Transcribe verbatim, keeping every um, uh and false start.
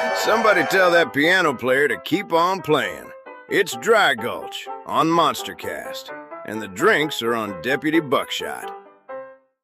Somebody tell that piano player to keep on playing. It's Dry Gulch on Monstercast, and the drinks are on Deputy Buckshot.